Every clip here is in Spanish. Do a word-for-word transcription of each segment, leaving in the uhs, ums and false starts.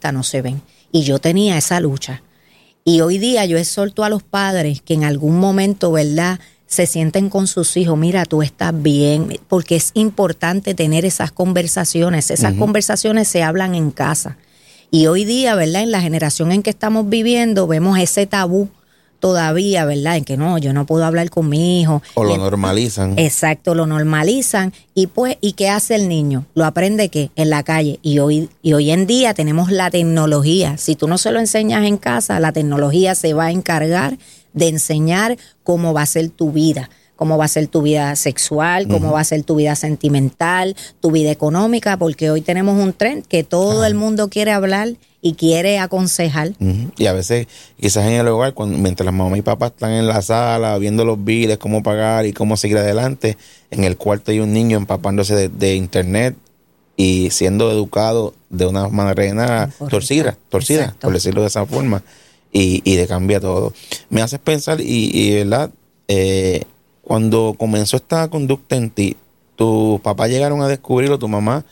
vista no se ven. Y yo tenía esa lucha. Y hoy día yo exhorto a los padres que en algún momento, ¿verdad?, se sienten con sus hijos, mira, tú estás bien, porque es importante tener esas conversaciones. Esas uh-huh. conversaciones se hablan en casa. Y hoy día, ¿verdad?, en la generación en que estamos viviendo, vemos ese tabú todavía, ¿verdad?, en que no, yo no puedo hablar con mi hijo. O lo normalizan. Exacto, lo normalizan. Y pues, ¿y qué hace el niño? ¿Lo aprende qué? En la calle. Y hoy, y hoy en día tenemos la tecnología. Si tú no se lo enseñas en casa, la tecnología se va a encargar de enseñar cómo va a ser tu vida, cómo va a ser tu vida sexual, cómo uh-huh. va a ser tu vida sentimental, tu vida económica, porque hoy tenemos un tren que todo uh-huh. el mundo quiere hablar y quiere aconsejar. Uh-huh. Y a veces, quizás en el hogar, cuando, mientras la mamá y papá están en la sala viendo los biles, cómo pagar y cómo seguir adelante, en el cuarto hay un niño empapándose de, de internet y siendo educado de una manera torcida, torcida, Exacto. por decirlo de esa forma. Y, y de cambia todo. Me haces pensar, y, y verdad, eh, cuando comenzó esta conducta en ti, ¿tus papás llegaron a descubrirlo, tu mamá,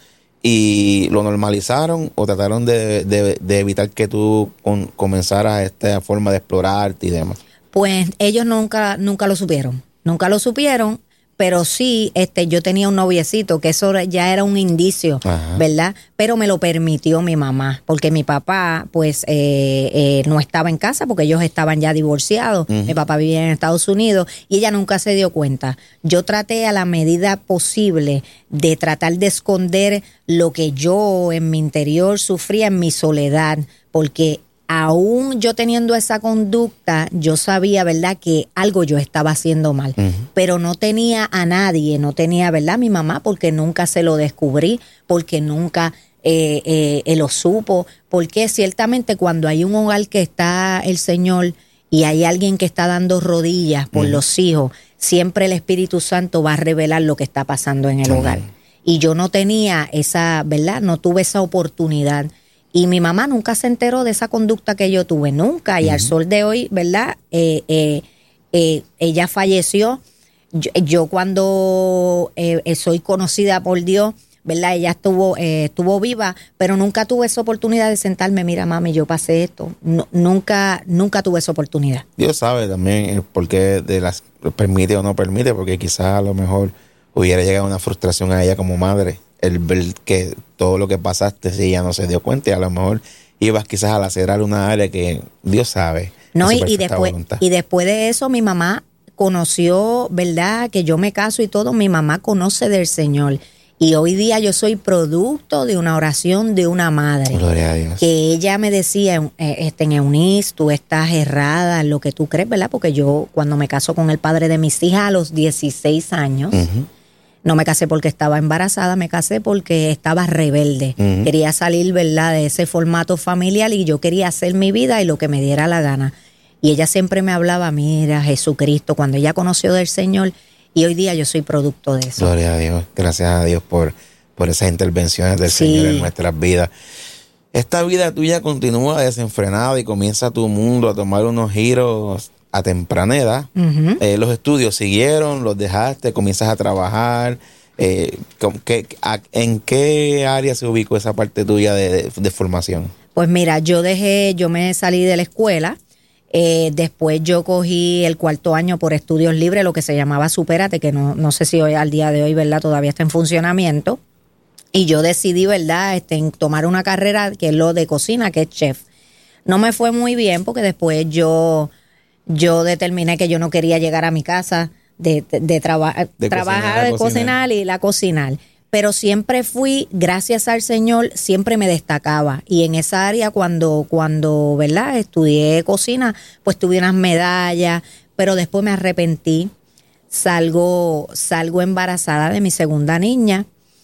y lo normalizaron o trataron de, de, de evitar que tú con, comenzaras esta forma de explorarte y demás? Pues ellos nunca, nunca lo supieron, nunca lo supieron. Pero sí, este, yo tenía un noviecito, que eso ya era un indicio, Ajá. ¿verdad? Pero me lo permitió mi mamá, porque mi papá, pues, eh, eh, no estaba en casa, porque ellos estaban ya divorciados. Uh-huh. Mi papá vivía en Estados Unidos y ella nunca se dio cuenta. Yo traté a la medida posible de tratar de esconder lo que yo en mi interior sufría en mi soledad, porque aún yo teniendo esa conducta, yo sabía, ¿verdad?, que algo yo estaba haciendo mal. Uh-huh. Pero no tenía a nadie, no tenía, ¿verdad?, mi mamá, porque nunca se lo descubrí, porque nunca eh, eh, eh, lo supo. Porque ciertamente cuando hay un hogar que está el Señor y hay alguien que está dando rodillas por uh-huh. los hijos, siempre el Espíritu Santo va a revelar lo que está pasando en el uh-huh. hogar. Y yo no tenía esa, ¿verdad?, no tuve esa oportunidad. Y mi mamá nunca se enteró de esa conducta que yo tuve, nunca. Y uh-huh. al sol de hoy, ¿verdad? Eh, eh, eh, ella falleció. Yo, yo cuando eh, soy conocida por Dios, ¿verdad? Ella estuvo, eh, estuvo viva, pero nunca tuve esa oportunidad de sentarme. Mira, mami, yo pasé esto. No, nunca, nunca tuve esa oportunidad. Dios sabe también el por qué de las permite o no permite, porque quizás a lo mejor hubiera llegado una frustración a ella como madre. El ver que todo lo que pasaste, si ella no se dio cuenta, y a lo mejor ibas quizás a lacerar una área que Dios sabe. No, y, y, después, y después de eso mi mamá conoció, ¿verdad?, que yo me caso y todo, mi mamá conoce del Señor. Y hoy día yo soy producto de una oración de una madre. Gloria a Dios. Que ella me decía, este, en Eunice, tú estás errada en lo que tú crees, ¿verdad? Porque yo cuando me caso con el padre de mis hijas a los dieciséis años, uh-huh. no me casé porque estaba embarazada, me casé porque estaba rebelde. Uh-huh. Quería salir, ¿verdad?, de ese formato familiar y yo quería hacer mi vida y lo que me diera la gana. Y ella siempre me hablaba, mira, Jesucristo, cuando ella conoció del Señor, y hoy día yo soy producto de eso. Gloria a Dios, gracias a Dios por, por esas intervenciones del sí. Señor en nuestras vidas. Esta vida tuya continúa desenfrenada y comienza tu mundo a tomar unos giros a temprana edad. Uh-huh. Eh, los estudios siguieron, los dejaste, comienzas a trabajar. Eh, ¿qué, a, ¿En qué área se ubicó esa parte tuya de, de, de formación? Pues mira, yo dejé, yo me salí de la escuela. Eh, después yo cogí el cuarto año por estudios libres, lo que se llamaba Supérate, que no, no sé si hoy al día de hoy, ¿verdad?, todavía está en funcionamiento. Y yo decidí, ¿verdad?, este, en tomar una carrera que es lo de cocina, que es chef. No me fue muy bien porque después yo, yo determiné que yo no quería llegar a mi casa de, de, de, traba, de trabajar, de cocinar y la cocinar. Pero siempre fui, gracias al Señor, siempre me destacaba. Y en esa área cuando, cuando, ¿verdad?, estudié cocina, pues tuve unas medallas, pero después me arrepentí. Salgo, salgo embarazada de mi segunda niña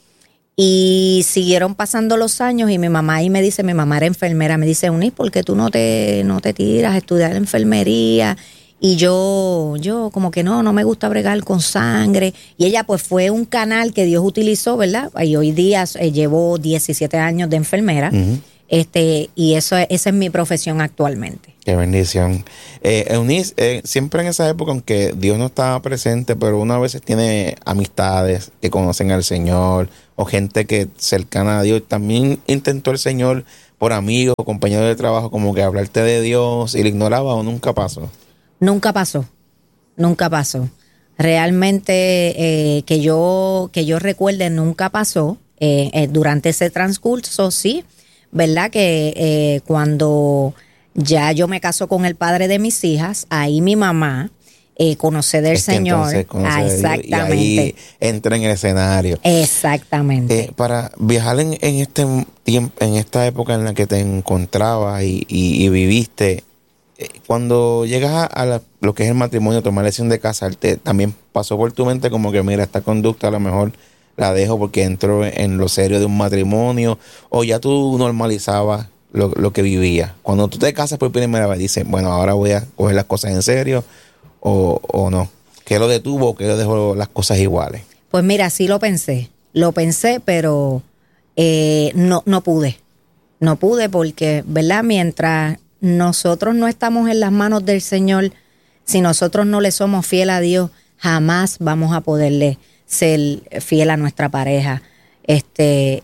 y siguieron pasando los años y mi mamá ahí me dice, mi mamá era enfermera, me dice, Eunice, ¿por qué tú no te, no te tiras a estudiar enfermería? Y yo, yo como que no, no me gusta bregar con sangre. Y ella pues fue un canal que Dios utilizó, ¿verdad? Y hoy día eh, llevo diecisiete años de enfermera. Uh-huh. Este, y eso esa es mi profesión actualmente. Qué bendición. Eh, Eunice, eh, siempre en esa época, aunque Dios no estaba presente, pero uno a veces tiene amistades que conocen al Señor o gente que cercana a Dios. También intentó el Señor por amigos o compañeros de trabajo como que hablarte de Dios y lo ignoraba o nunca pasó? Nunca pasó, nunca pasó. Realmente eh, que yo que yo recuerde nunca pasó. Eh, eh, durante ese transcurso, sí, ¿verdad? Que eh, cuando ya yo me caso con el padre de mis hijas, ahí mi mamá eh, conoce del Es que Señor. entonces conoce Ah, de Dios exactamente. y ahí entra en el escenario. Exactamente. Eh, para viajar en, en este tiempo, en esta época en la que te encontrabas y, y, y viviste, eh, cuando llegas a, a la- lo que es el matrimonio, tomar la decisión de casarte, también pasó por tu mente como que, mira, esta conducta a lo mejor la dejo porque entro en lo serio de un matrimonio, o ya tú normalizabas lo, lo que vivías. Cuando tú te casas por primera vez, dices, bueno, ahora voy a coger las cosas en serio, o, o no. ¿Qué lo detuvo o qué lo dejó las cosas iguales? Pues mira, sí lo pensé, lo pensé, pero eh, no, no pude, no pude porque, ¿verdad? Mientras nosotros no estamos en las manos del Señor, si nosotros no le somos fiel a Dios, jamás vamos a poderle ser fiel a nuestra pareja. Este,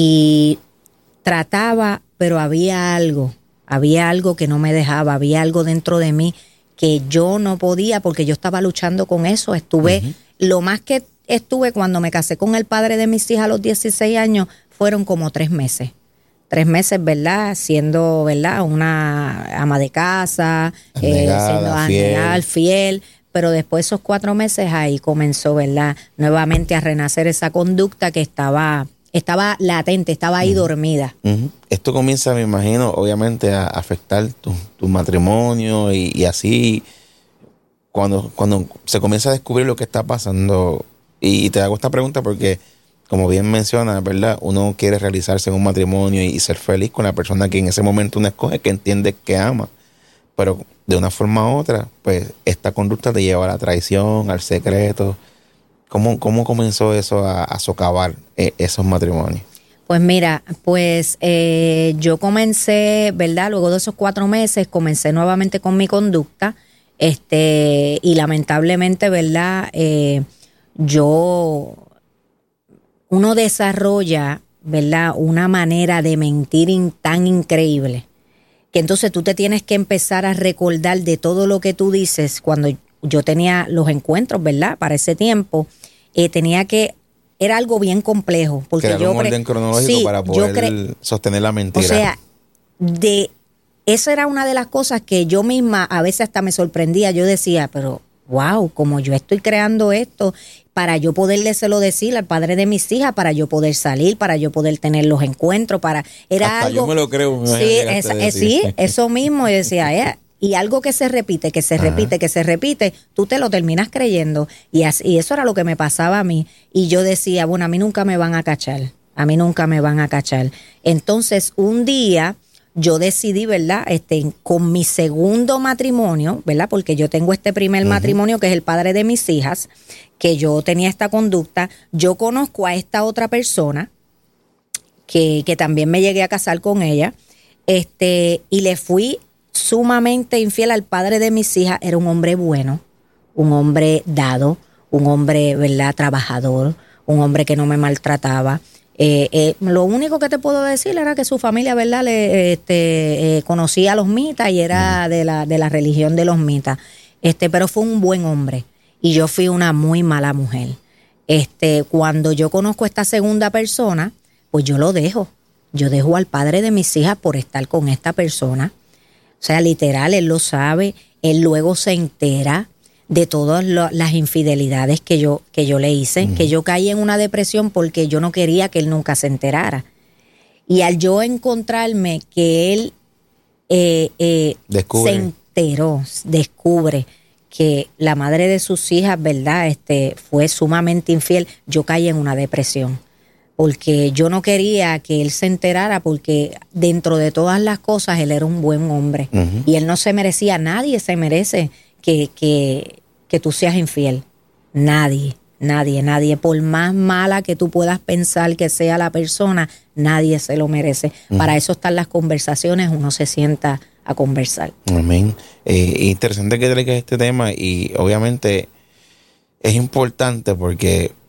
y trataba, pero había algo, había algo que no me dejaba, había algo dentro de mí que yo no podía porque yo estaba luchando con eso. Estuve, uh-huh. Lo más que estuve cuando me casé con el padre de mis hijas a los dieciséis años fueron como tres meses. Tres meses, ¿verdad? Siendo, ¿verdad? Una ama de casa, Abnegada, eh, siendo abnegada, fiel. Pero después de esos cuatro meses ahí comenzó, ¿verdad? Nuevamente a renacer esa conducta que estaba, estaba latente, estaba ahí uh-huh. dormida. Uh-huh. Esto comienza, me imagino, obviamente a afectar tu, tu matrimonio y, y así, cuando, cuando se comienza a descubrir lo que está pasando. Y te hago esta pregunta porque, como bien mencionas, ¿verdad? Uno quiere realizarse en un matrimonio y, y ser feliz con la persona que en ese momento uno escoge, que entiende que ama. Pero de una forma u otra, pues esta conducta te lleva a la traición, al secreto. ¿Cómo, cómo comenzó eso a, a socavar eh, esos matrimonios? Pues mira, pues eh, yo comencé, ¿verdad? Luego de esos cuatro meses comencé nuevamente con mi conducta, este, y lamentablemente, ¿verdad? Eh, yo, uno desarrolla, ¿verdad? Una manera de mentir in, tan increíble que entonces tú te tienes que empezar a recordar de todo lo que tú dices. Cuando yo tenía los encuentros, ¿verdad? Para ese tiempo, eh, tenía que, era algo bien complejo. Porque crear yo un orden cronológico sí, para poder cre- sostener la mentira. O sea, de, esa era una de las cosas que yo misma a veces hasta me sorprendía. Yo decía, pero wow, como yo estoy creando esto para yo poderle decir al padre de mis hijas, para yo poder salir, para yo poder tener los encuentros, para era hasta algo. Yo me lo creo. Me sí, es, es, sí, eso mismo. Yo decía, eh, y algo que se repite, que se Ajá. repite, que se repite, tú te lo terminas creyendo. Y, así, y eso era lo que me pasaba a mí. Y yo decía, bueno, a mí nunca me van a cachar. A mí nunca me van a cachar. Entonces, un día yo decidí, ¿verdad? Este, con mi segundo matrimonio, ¿verdad? Porque yo tengo este primer uh-huh. matrimonio que es el padre de mis hijas, que yo tenía esta conducta. Yo conozco a esta otra persona que, que también me llegué a casar con ella, este, y le fui sumamente infiel al padre de mis hijas. Era un hombre bueno, un hombre dado, un hombre, ¿verdad? Trabajador, un hombre que no me maltrataba. Eh, eh, lo único que te puedo decir era que su familia, ¿verdad? Le, este, eh, conocía a los mitas y era de la, de la religión de los mitas. Este, pero fue un buen hombre y yo fui una muy mala mujer. Este, cuando yo conozco a esta segunda persona, pues yo lo dejo. Yo dejo al padre de mis hijas por estar con esta persona. O sea, literal, él lo sabe. Él luego se entera de todas lo, las infidelidades que yo, que yo le hice, uh-huh. que yo caí en una depresión porque yo no quería que él nunca se enterara. Y al yo encontrarme que él eh, eh, se enteró, descubre que la madre de sus hijas, ¿verdad? Este, fue sumamente infiel, yo caí en una depresión. Porque yo no quería que él se enterara, porque dentro de todas las cosas él era un buen hombre. Uh-huh. Y él no se merecía, nadie se merece que, que, que tú seas infiel. Nadie, nadie, nadie. Por más mala que tú puedas pensar que sea la persona, nadie se lo merece. Uh-huh. Para eso están las conversaciones, uno se sienta a conversar. Amén. Eh, interesante que traigas este tema y obviamente es importante porque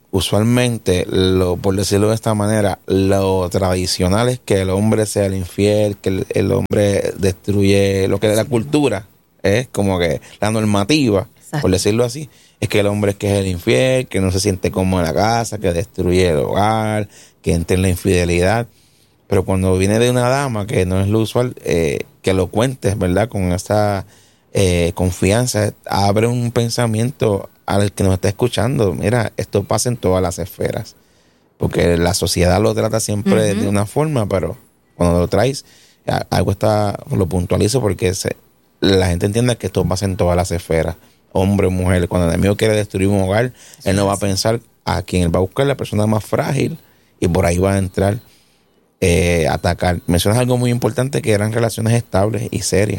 usualmente, lo, por decirlo de esta manera, lo tradicional es que el hombre sea el infiel, que el, el hombre destruye lo que es la cultura, es como que la normativa, exacto, por decirlo así, es que el hombre es que es el infiel, que no se siente cómodo en la casa, que destruye el hogar, que entra en la infidelidad. Pero cuando viene de una dama, que no es lo usual, eh, que lo cuentes, ¿verdad? Con esa eh, confianza, abre un pensamiento al que nos está escuchando. Mira, esto pasa en todas las esferas. Porque la sociedad lo trata siempre uh-huh. de una forma, pero cuando lo traes, algo está, lo puntualizo porque se, la gente entiende que esto pasa en todas las esferas. Hombre o mujer, cuando el enemigo quiere destruir un hogar, sí, él no va a pensar a quién él va a buscar, la persona más frágil, y por ahí va a entrar. Eh, atacar. Mencionas algo muy importante, que eran relaciones estables y serias,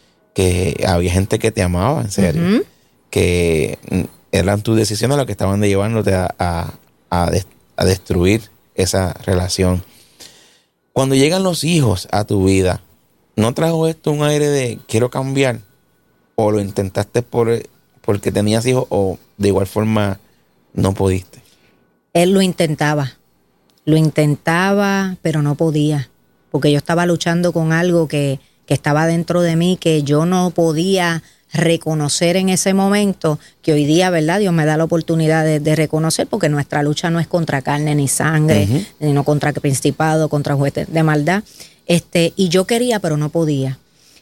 que había gente que te amaba en serio, uh-huh. que eran tus decisiones las que estaban de llevándote a, a, a, des, a destruir esa relación. Cuando llegan los hijos a tu vida, ¿no trajo esto un aire de quiero cambiar? ¿O lo intentaste por, porque tenías hijos, o de igual forma no pudiste? Él lo intentaba. Lo intentaba, pero no podía, porque yo estaba luchando con algo que, que estaba dentro de mí, que yo no podía reconocer en ese momento, que hoy día, ¿verdad? Dios me da la oportunidad de, de reconocer, porque nuestra lucha no es contra carne ni sangre, uh-huh. sino contra principado, contra jueces de maldad. Este, y yo quería, pero no podía.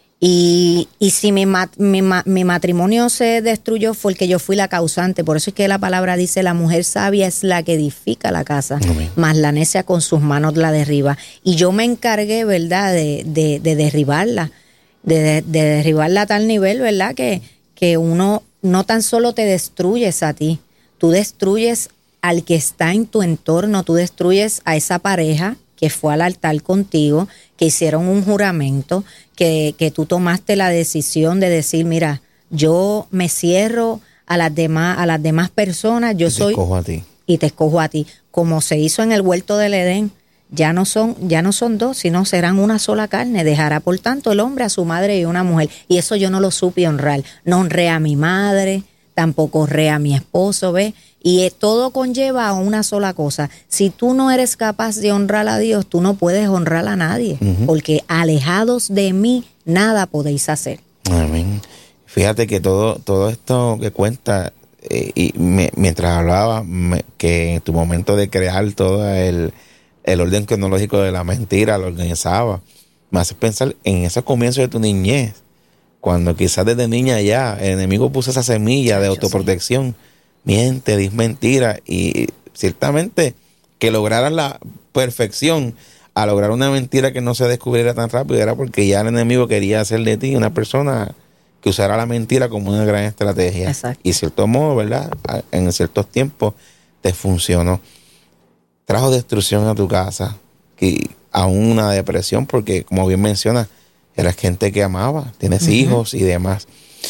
Y, y si mi, mat, mi, mi matrimonio se destruyó, fue el que yo fui la causante. Por eso es que la palabra dice: la mujer sabia es la que edifica la casa, amén, mas la necia con sus manos la derriba. Y yo me encargué, ¿verdad?, de, de, de derribarla, de, de, de derribarla a tal nivel, ¿verdad?, que, que uno no tan solo te destruyes a ti, tú destruyes al que está en tu entorno, tú destruyes a esa pareja que fue al altar contigo, que hicieron un juramento, que, que tú tomaste la decisión de decir: mira, yo me cierro a las demás, a las demás personas, yo y soy, te escojo a ti. Y te escojo a ti. Como se hizo en el huerto del Edén, ya no son, ya no son dos, sino serán una sola carne. Dejará por tanto el hombre a su madre y una mujer. Y eso yo no lo supe honrar. No honré a mi madre, tampoco honré a mi esposo, ¿ves? Y todo conlleva a una sola cosa. Si tú no eres capaz de honrar a Dios, tú no puedes honrar a nadie. Uh-huh. Porque alejados de mí, nada podéis hacer. Amén. Fíjate que todo, todo esto que cuenta, eh, y me, mientras hablaba, me, que en tu momento de crear todo el, el orden cronológico de la mentira, lo organizaba, me hace pensar en ese comienzo de tu niñez, cuando quizás desde niña ya el enemigo puso esa semilla de autoprotección. Sí. Miente, dice mentira, y ciertamente que lograras la perfección a lograr una mentira que no se descubriera tan rápido era porque ya el enemigo quería hacer de ti una persona que usara la mentira como una gran estrategia. Exacto. Y cierto modo, ¿verdad?, en ciertos tiempos te funcionó. Trajo destrucción a tu casa, y aún una depresión, porque como bien mencionas, eras gente que amaba, tienes uh-huh. hijos y demás.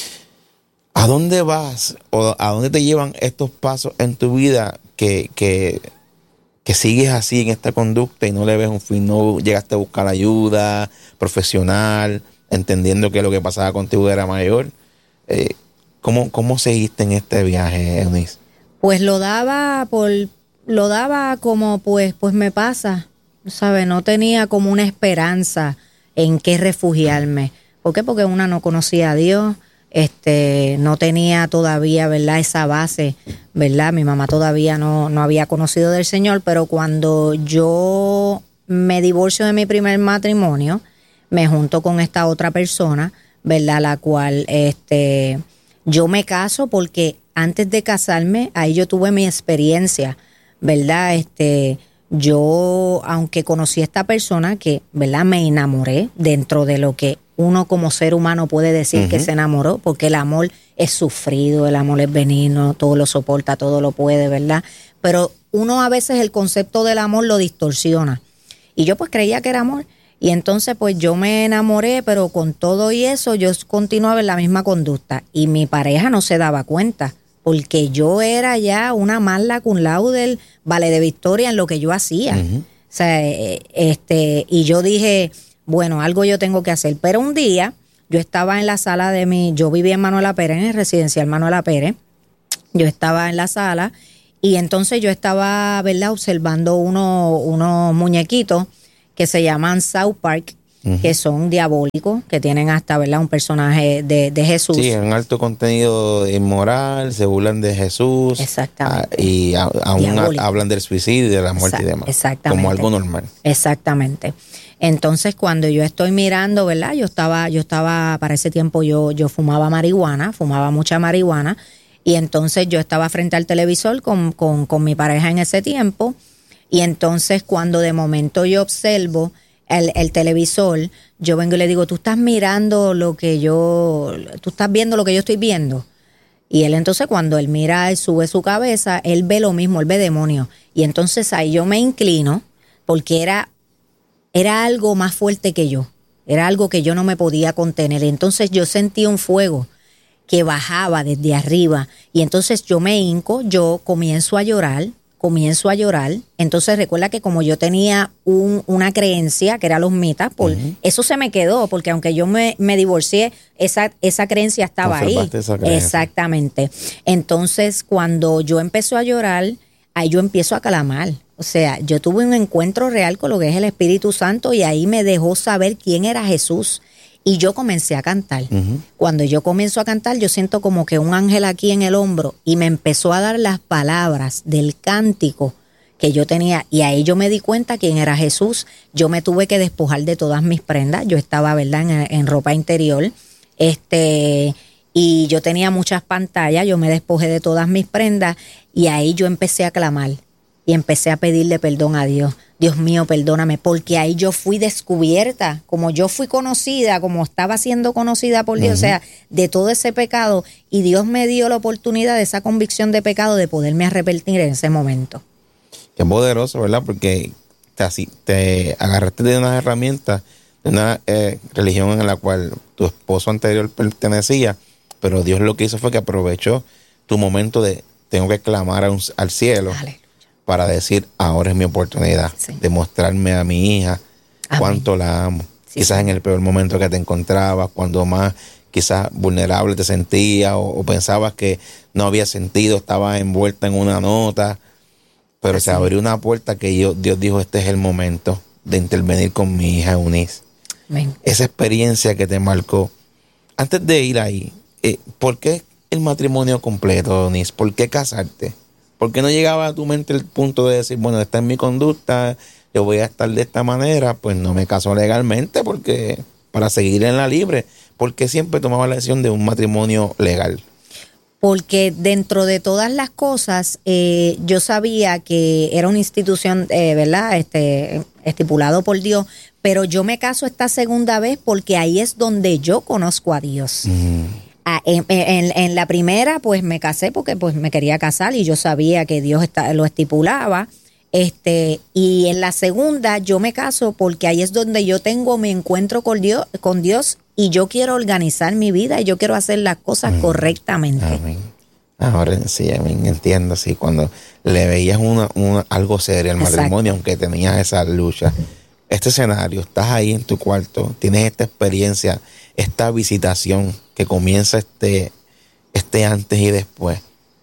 ¿A dónde vas o a dónde te llevan estos pasos en tu vida que, que, que sigues así en esta conducta y no le ves un fin? No llegaste a buscar ayuda profesional, entendiendo que lo que pasaba contigo era mayor. Eh, ¿cómo, ¿Cómo seguiste en este viaje, Eunice? Pues lo daba por, lo daba como pues, pues me pasa, ¿sabes? No tenía como una esperanza en qué refugiarme. ¿Por qué? Porque una no conocía a Dios. Este, no tenía todavía, ¿verdad?, esa base, ¿verdad? Mi mamá todavía no, no había conocido del Señor, pero cuando yo me divorcio de mi primer matrimonio, me junto con esta otra persona, ¿verdad?, la cual este, yo me caso porque antes de casarme, ahí yo tuve mi experiencia, ¿verdad? Este, yo, aunque conocí a esta persona que, ¿verdad?, me enamoré dentro de lo que uno como ser humano puede decir uh-huh. que se enamoró, porque el amor es sufrido, el amor es benigno, todo lo soporta, todo lo puede, ¿verdad? Pero uno a veces el concepto del amor lo distorsiona. Y yo pues creía que era amor. Y entonces pues yo me enamoré, pero con todo y eso yo continuaba en la misma conducta. Y mi pareja no se daba cuenta, porque yo era ya una magna cum laude, vale de victoria en lo que yo hacía. Uh-huh. O sea, este, y yo dije, bueno, algo yo tengo que hacer. Pero un día yo estaba en la sala de mi, yo vivía en Manuela Pérez, en el residencial Manuela Pérez. Yo estaba en la sala Y entonces yo estaba, ¿verdad?, observando uno, unos muñequitos que se llaman South Park, uh-huh. que son diabólicos, que tienen hasta, ¿verdad?, un personaje de, de Jesús. Sí, un alto contenido inmoral, se burlan de Jesús. Exactamente. A, y a, aún a, hablan del suicidio y de la muerte Exact, y demás. Exactamente. Como algo normal. Exactamente. Entonces, cuando yo estoy mirando, ¿verdad?, yo estaba, yo estaba, para ese tiempo yo, yo fumaba marihuana, fumaba mucha marihuana, y entonces yo estaba frente al televisor con, con, con mi pareja en ese tiempo, y entonces cuando de momento yo observo el, el televisor, yo vengo y le digo, tú estás mirando lo que yo, tú estás viendo lo que yo estoy viendo. Y él entonces cuando él mira, él sube su cabeza, él ve lo mismo, él ve demonios. Y entonces ahí yo me inclino, porque era, era algo más fuerte que yo, era algo que yo no me podía contener. Entonces yo sentí un fuego que bajaba desde arriba, y entonces yo me hinco, yo comienzo a llorar, comienzo a llorar. Entonces recuerda que como yo tenía un, una creencia, que era los mitas, por, uh-huh. eso se me quedó, porque aunque yo me, me divorcié, esa, esa creencia estaba ahí. Esa creencia. Exactamente. Entonces cuando yo empecé a llorar, ahí yo empiezo a clamar. O sea, yo tuve un encuentro real con lo que es el Espíritu Santo, y ahí me dejó saber quién era Jesús. Y yo comencé a cantar. Uh-huh. Cuando yo comienzo a cantar, yo siento como que un ángel aquí en el hombro, y me empezó a dar las palabras del cántico que yo tenía, y ahí yo me di cuenta quién era Jesús. Yo me tuve que despojar de todas mis prendas. Yo estaba, ¿verdad?, en, en ropa interior, este, y yo tenía muchas pantallas. Yo me despojé de todas mis prendas, y ahí yo empecé a clamar y empecé a pedirle perdón a Dios. Dios mío, perdóname, porque ahí yo fui descubierta, como yo fui conocida, como estaba siendo conocida por Dios, uh-huh. o sea, de todo ese pecado, y Dios me dio la oportunidad de esa convicción de pecado, de poderme arrepentir en ese momento. Qué poderoso, ¿verdad? Porque te, así, te agarraste de unas herramientas, de una eh, religión en la cual tu esposo anterior pertenecía, pero Dios lo que hizo fue que aprovechó tu momento de tengo que clamar a un, al cielo. Dale. Para decir, ahora es mi oportunidad sí. de mostrarme a mi hija Amén. Cuánto la amo. Sí, quizás sí. en el peor momento que te encontrabas, cuando más quizás vulnerable te sentías, o, o pensabas que no había sentido, estabas envuelta en una nota, pero Así. Se abrió una puerta que yo, Dios dijo, este es el momento de intervenir con mi hija Eunice. Amén. Esa experiencia que te marcó. Antes de ir ahí, eh, ¿por qué el matrimonio completo, Eunice? ¿Por qué casarte? ¿Por qué no llegaba a tu mente el punto de decir, bueno, esta es mi conducta, yo voy a estar de esta manera, pues no me caso legalmente porque para seguir en la libre? ¿Por qué siempre tomaba la decisión de un matrimonio legal? Porque dentro de todas las cosas, eh, yo sabía que era una institución, eh, ¿verdad?, este, estipulado por Dios, pero yo me caso esta segunda vez porque ahí es donde yo conozco a Dios. Mm. Ah, en, en, en la primera pues me casé porque pues me quería casar y yo sabía que Dios está, lo estipulaba, este, y en la segunda yo me caso porque ahí es donde yo tengo mi encuentro con Dios, con Dios y yo quiero organizar mi vida y yo quiero hacer las cosas mm. correctamente. Amén. Ahora sí, amén, entiendo, sí, cuando le veías una, una, algo serio al matrimonio, aunque tenías esa lucha. Este escenario, estás ahí en tu cuarto, tienes esta experiencia, esta visitación que comienza este, este antes y después.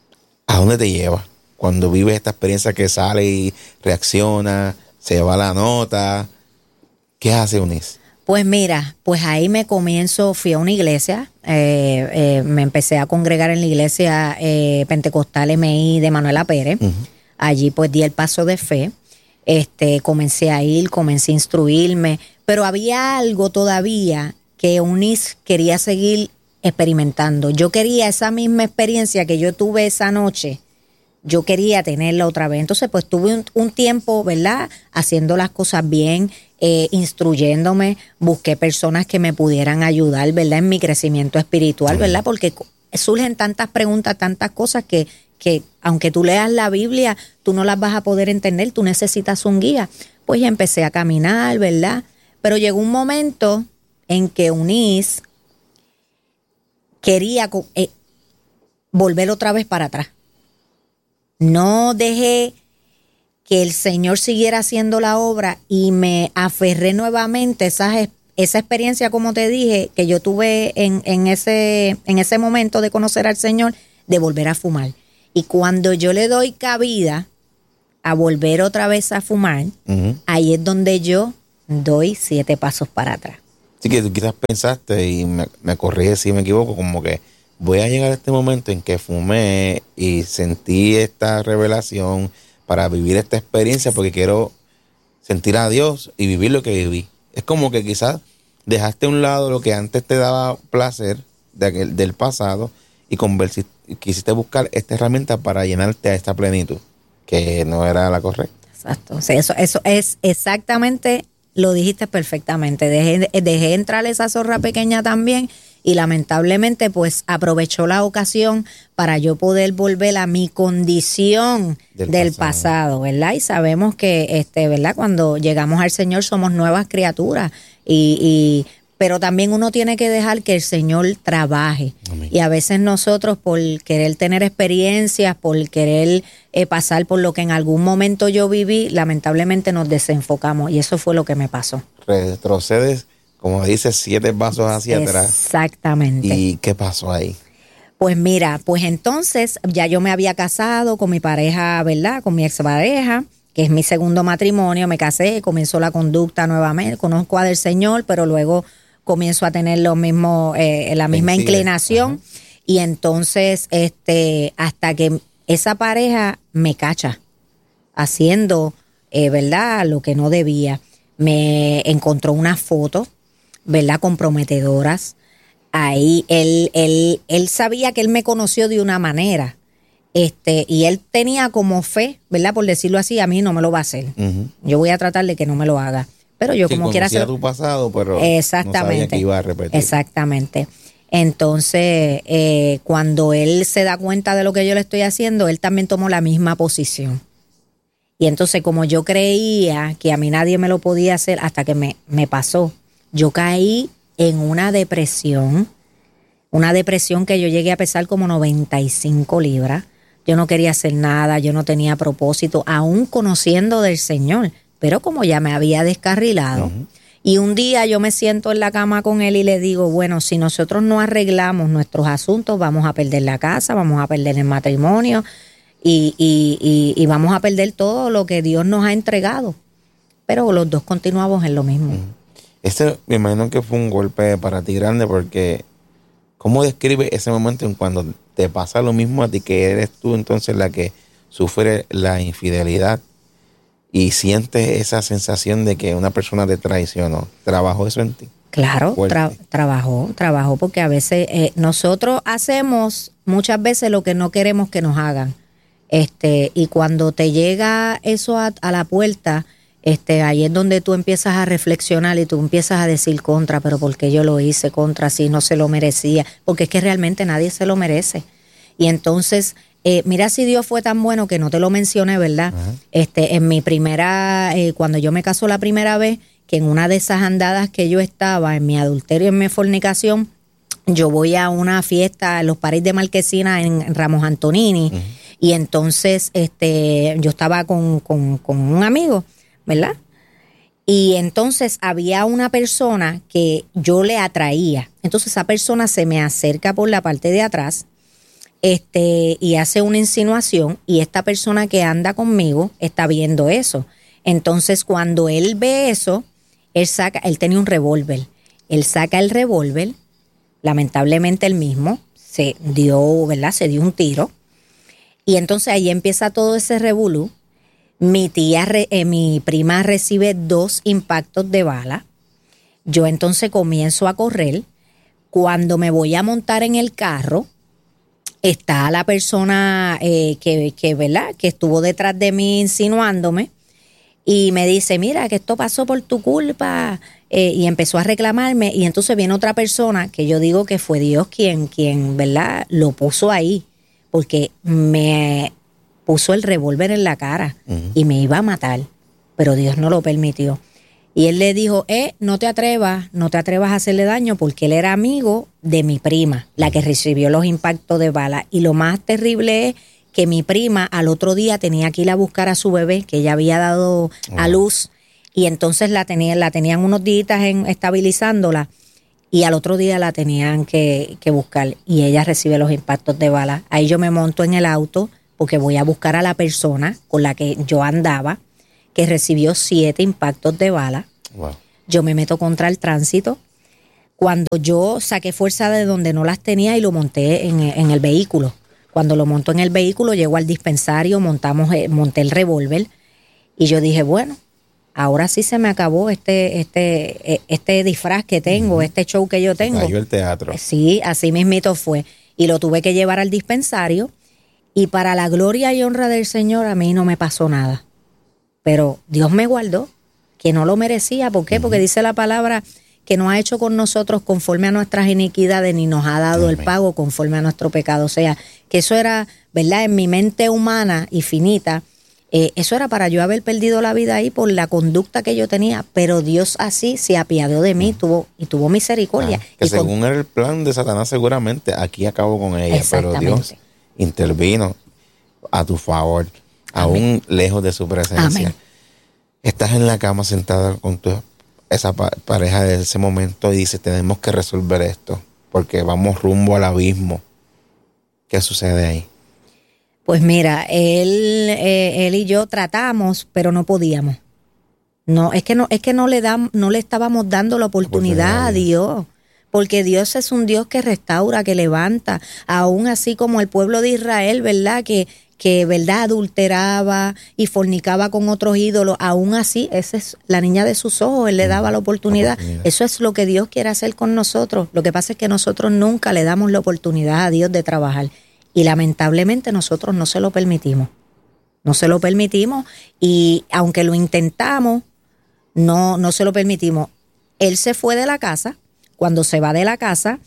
¿A dónde te lleva? Cuando vives esta experiencia que sale y reacciona, se va la nota, ¿qué hace Eunice? Pues mira, pues ahí me comienzo, fui a una iglesia, eh, eh, me empecé a congregar en la iglesia eh, Pentecostal M I de Manuela Pérez. Uh-huh. Allí pues di el paso de fe. Este, comencé a ir, comencé a instruirme, pero había algo todavía que Eunice quería seguir experimentando. Yo quería esa misma experiencia que yo tuve esa noche, yo quería tenerla otra vez. Entonces, pues tuve un, un tiempo, ¿verdad?, haciendo las cosas bien, eh, instruyéndome, busqué personas que me pudieran ayudar, ¿verdad?, en mi crecimiento espiritual, ¿verdad?, porque surgen tantas preguntas, tantas cosas que que aunque tú leas la Biblia, tú no las vas a poder entender, tú necesitas un guía. Pues ya empecé a caminar, ¿verdad? Pero llegó un momento en que Eunice quería eh, volver otra vez para atrás. No dejé que el Señor siguiera haciendo la obra y me aferré nuevamente a esa, esa experiencia, como te dije, que yo tuve en, en, ese, en ese momento de conocer al Señor, de volver a fumar. Y cuando yo le doy cabida a volver otra vez a fumar, uh-huh. ahí es donde yo doy siete pasos para atrás. Así que tú quizás pensaste, y me, me corrige si me equivoco, como que voy a llegar a este momento en que fumé y sentí esta revelación para vivir esta experiencia porque quiero sentir a Dios y vivir lo que viví. Es como que quizás dejaste a un lado lo que antes te daba placer de aquel, del pasado y conversi- quisiste buscar esta herramienta para llenarte a esta plenitud, que no era la correcta. Exacto. O sea, eso, eso es exactamente, lo dijiste perfectamente. Dejé, dejé entrar esa zorra pequeña también y lamentablemente pues aprovechó la ocasión para yo poder volver a mi condición del, del pasado. pasado, ¿verdad? Y sabemos que, este, ¿verdad? Cuando llegamos al Señor somos nuevas criaturas y, y pero también uno tiene que dejar que el Señor trabaje. Amén. Y a veces nosotros por querer tener experiencias, por querer eh, pasar por lo que en algún momento yo viví, lamentablemente nos desenfocamos y eso fue lo que me pasó. Retrocedes, como dices, siete pasos hacia atrás. Exactamente. ¿Y qué pasó ahí? Pues mira, pues entonces ya yo me había casado con mi pareja, ¿verdad? Con mi expareja, que es mi segundo matrimonio, me casé, comenzó la conducta nuevamente, conozco al Señor, pero luego comienzo a tener lo mismo, eh, la misma Vencide. inclinación. Ajá. Y entonces, este, hasta que esa pareja me cacha haciendo, eh, ¿verdad? Lo que no debía. Me encontró una foto, ¿verdad? Comprometedoras. Ahí él, él, él sabía que él me conoció de una manera. Este, y él tenía como fe, ¿verdad? Por decirlo así, a mí no me lo va a hacer. Uh-huh. Yo voy a tratar de que no me lo haga. Pero yo sí, como quiera hacer tu pasado, pero exactamente, no sabía que iba a repetir. Exactamente. Entonces, eh, cuando él se da cuenta de lo que yo le estoy haciendo, él también tomó la misma posición. Y entonces, como yo creía que a mí nadie me lo podía hacer hasta que me, me pasó, yo caí en una depresión, una depresión que yo llegué a pesar como noventa y cinco libras. Yo no quería hacer nada, yo no tenía propósito, aún conociendo del Señor. Pero como ya me había descarrilado, uh-huh. y un día yo me siento en la cama con él y le digo, bueno, si nosotros no arreglamos nuestros asuntos, vamos a perder la casa, vamos a perder el matrimonio y, y, y, y vamos a perder todo lo que Dios nos ha entregado. Pero los dos continuamos en lo mismo. Uh-huh. Ese me imagino que fue un golpe para ti grande porque ¿cómo describe ese momento en cuando te pasa lo mismo a ti, que eres tú entonces la que sufre la infidelidad? Y sientes esa sensación de que una persona te traicionó. ¿Trabajó eso en ti? Claro, tra- trabajó, trabajó, porque a veces eh, nosotros hacemos muchas veces lo que no queremos que nos hagan. Este, y cuando te llega eso a, a la puerta, este, ahí es donde tú empiezas a reflexionar y tú empiezas a decir contra, pero ¿por qué yo lo hice? Contra, si no se lo merecía. Porque es que realmente nadie se lo merece. Y entonces... Eh, mira si Dios fue tan bueno que no te lo mencioné, ¿verdad? Uh-huh. Este, en mi primera, eh, cuando yo me casó la primera vez, que en una de esas andadas que yo estaba, en mi adulterio, en mi fornicación, yo voy a una fiesta, en los París de Marquesina en Ramos Antonini, uh-huh. y entonces este, yo estaba con, con, con un amigo, ¿verdad? Y entonces había una persona que yo le atraía. Entonces esa persona se me acerca por la parte de atrás, Este, y hace una insinuación y esta persona que anda conmigo está viendo eso. Entonces cuando él ve eso, él saca, él tenía un revólver, él saca el revólver, lamentablemente él mismo se dio, ¿verdad? Se dio un tiro y entonces ahí empieza todo ese revolú. Mi tía, eh, mi prima recibe dos impactos de bala. Yo entonces comienzo a correr. Cuando me voy a montar en el carro, está la persona eh, que, que, ¿verdad? que estuvo detrás de mí insinuándome y me dice, mira, que esto pasó por tu culpa, eh, y empezó a reclamarme y entonces viene otra persona que yo digo que fue Dios quien, quien ¿verdad? Lo puso ahí, porque me puso el revólver en la cara uh-huh. y me iba a matar, pero Dios no lo permitió. Y él le dijo, eh, no te atrevas, no te atrevas a hacerle daño, porque él era amigo de mi prima, la que recibió los impactos de bala. Y lo más terrible es que mi prima al otro día tenía que ir a buscar a su bebé, que ella había dado a luz, y entonces la tenían, la tenían unos días en, estabilizándola, y al otro día la tenían que, que buscar, y ella recibe los impactos de bala. Ahí yo me monto en el auto, porque voy a buscar a la persona con la que yo andaba, que recibió siete impactos de bala. Wow. Yo me meto contra el tránsito. Cuando yo saqué fuerza de donde no las tenía y lo monté en, en el vehículo. Cuando lo monto en el vehículo, llego al dispensario, montamos, monté el revólver y yo dije, bueno, ahora sí se me acabó este, este, este disfraz que tengo, uh-huh. este show que yo tengo. Cayó el teatro. Sí, así mismito fue. Y lo tuve que llevar al dispensario y para la gloria y honra del Señor a mí no me pasó nada. Pero Dios me guardó, que no lo merecía. ¿Por qué? Uh-huh. Porque dice la palabra que no ha hecho con nosotros conforme a nuestras iniquidades, ni nos ha dado Amén. El pago conforme a nuestro pecado. O sea, que eso era, ¿verdad? En mi mente humana y finita, eh, eso era para yo haber perdido la vida ahí por la conducta que yo tenía, pero Dios así se apiadó de mí, uh-huh. tuvo y tuvo misericordia. Ah, que y según con... era el plan de Satanás seguramente, aquí acabó con ella, pero Dios intervino a tu favor, Amén. Aún lejos de su presencia. Amén. Estás en la cama sentada con tu esa pa- pareja de ese momento y dices, tenemos que resolver esto, porque vamos rumbo al abismo. ¿Qué sucede ahí? Pues mira, él, eh, él y yo tratamos, pero no podíamos. No, es que no, es que no le dam, no le estábamos dando la oportunidad a Dios, porque Dios es un Dios que restaura, que levanta, aún así como el pueblo de Israel, ¿verdad? Que que verdad adulteraba y fornicaba con otros ídolos, aún así, esa es la niña de sus ojos, él le daba la oportunidad. la oportunidad. Eso es lo que Dios quiere hacer con nosotros. Lo que pasa es que nosotros nunca le damos la oportunidad a Dios de trabajar y lamentablemente nosotros no se lo permitimos. No se lo permitimos y aunque lo intentamos, no, no se lo permitimos. Él se fue de la casa. Cuando se va de la casa,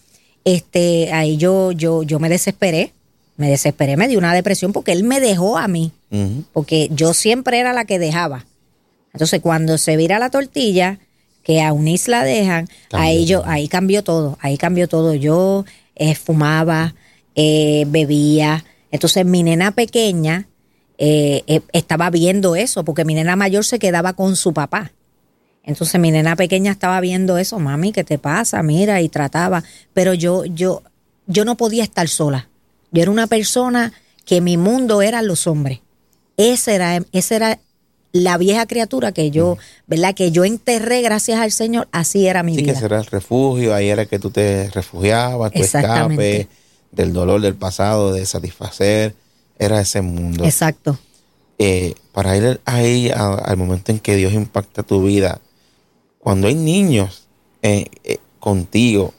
este, ahí yo, yo, yo me desesperé. Me desesperé, me dio una depresión porque él me dejó a mí, uh-huh. porque yo siempre era la que dejaba. Entonces, cuando se vira la tortilla, que a Eunice la dejan, cambió. ahí yo, ahí cambió todo, ahí cambió todo. Yo eh, fumaba, eh, bebía. Entonces, mi nena pequeña eh, eh, estaba viendo eso, porque mi nena mayor se quedaba con su papá. Entonces, mi nena pequeña estaba viendo eso, mami, ¿qué te pasa? Mira, y trataba. Pero yo, yo, yo no podía estar sola. Yo era una persona que mi mundo eran los hombres. Esa era, esa era la vieja criatura que yo, ¿verdad? Que yo enterré gracias al Señor. Así era mi sí, vida. Sí, que ese era el refugio. Ahí era que tú te refugiabas, tu escape del dolor del pasado, de satisfacer. Era ese mundo. Exacto. Eh, para ir ahí a, al momento en que Dios impacta tu vida, cuando hay niños eh, eh, contigo,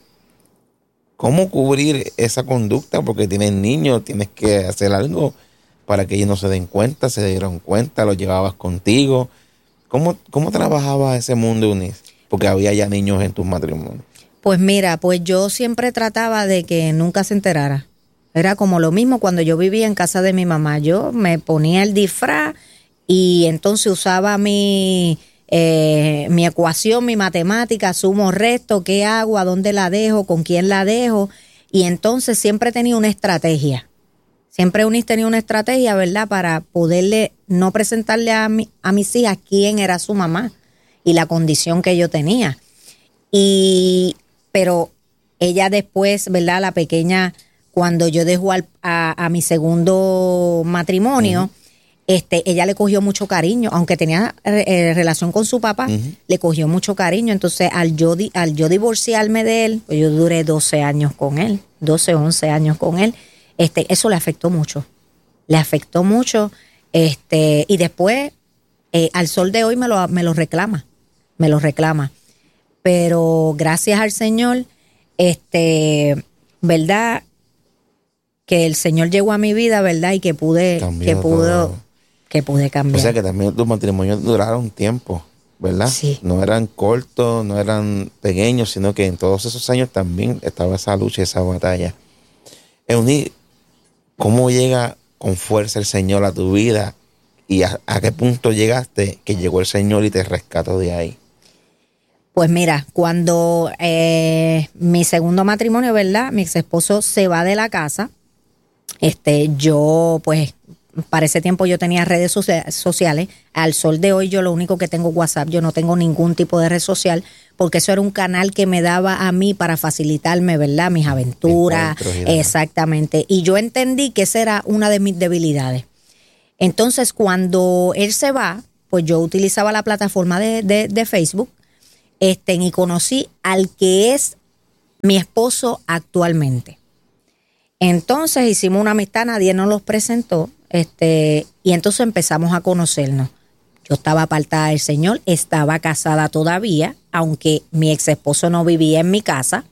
¿cómo cubrir esa conducta? Porque tienes niños, tienes que hacer algo para que ellos no se den cuenta, se dieron cuenta, los llevabas contigo. ¿Cómo, cómo trabajaba ese mundo, Eunice? Porque había ya niños en tus matrimonios. Pues mira, pues yo siempre trataba de que nunca se enterara. Era como lo mismo cuando yo vivía en casa de mi mamá. Yo me ponía el disfraz y entonces usaba mi... Eh, mi ecuación, mi matemática, sumo, resto, qué hago, a dónde la dejo, con quién la dejo, y entonces siempre tenía una estrategia, siempre Eunice tenía una estrategia, ¿verdad?, para poderle, no presentarle a, mi, a mis hijas quién era su mamá y la condición que yo tenía, y pero ella después, ¿verdad?, la pequeña, cuando yo dejo al, a, a mi segundo matrimonio, uh-huh. Este, ella le cogió mucho cariño, aunque tenía eh, relación con su papá, uh-huh. le cogió mucho cariño. Entonces, al yo, di, al yo divorciarme de él, pues yo duré doce años con él, doce, once años con él, este, eso le afectó mucho, le afectó mucho, este, y después, eh, al sol de hoy me lo, me lo reclama, me lo reclama. Pero gracias al Señor, este, ¿verdad?, que el Señor llegó a mi vida, ¿verdad?, y que pude, Cambió que pudo... Todo. Que pude cambiar. O sea que también tus matrimonios duraron tiempo, ¿verdad? Sí. No eran cortos, no eran pequeños, sino que en todos esos años también estaba esa lucha, esa batalla. Eunice, ¿cómo llega con fuerza el Señor a tu vida? ¿Y a, a qué punto llegaste que llegó el Señor y te rescató de ahí? Pues mira, cuando eh, mi segundo matrimonio, ¿verdad?, mi ex esposo se va de la casa, este, yo pues para ese tiempo yo tenía redes socia- sociales. Al sol de hoy yo lo único que tengo WhatsApp, yo no tengo ningún tipo de red social, porque eso era un canal que me daba a mí para facilitarme, ¿verdad? Mis aventuras, exactamente. Y yo entendí que esa era una de mis debilidades. Entonces, cuando él se va, pues yo utilizaba la plataforma de, de, de Facebook, este, y conocí al que es mi esposo actualmente. Entonces hicimos una amistad, nadie nos los presentó, este, y entonces empezamos a conocernos. Yo estaba apartada del Señor, estaba casada todavía, aunque mi ex esposo no vivía en mi casa,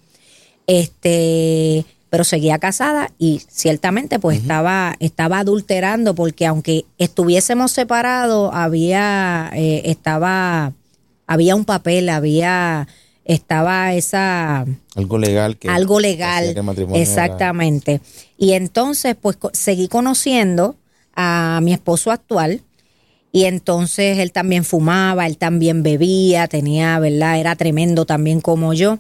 este, pero seguía casada y ciertamente pues uh-huh. estaba, estaba adulterando, porque aunque estuviésemos separados, había, eh, estaba, había un papel, había, estaba esa... Algo legal. Que algo legal, que exactamente. Era... Y entonces pues seguí conociendo a mi esposo actual, y entonces él también fumaba, él también bebía, tenía, ¿verdad? Era tremendo también como yo.